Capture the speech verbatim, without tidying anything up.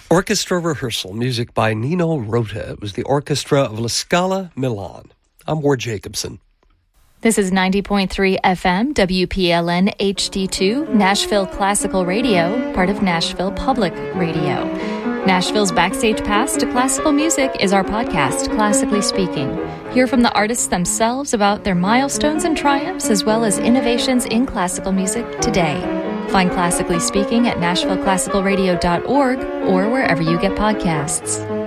Orchestra Rehearsal, music by Nino Rota. It was the orchestra of La Scala, Milan. I'm Ward Jacobson. This is ninety point three F M, W P L N H D two, Nashville Classical Radio, part of Nashville Public Radio. Nashville's backstage pass to classical music is our podcast, Classically Speaking. Hear from the artists themselves about their milestones and triumphs, as well as innovations in classical music today. Find Classically Speaking at nashville classical radio dot org or wherever you get podcasts.